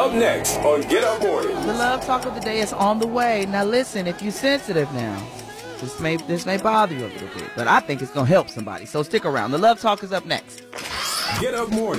Up next on Get Up Morning. The love talk of the day is on the way. Now listen, if you're sensitive now, this may bother you a little bit, but I think it's going to help somebody. So stick around. The love talk is up next. Get Up Morning.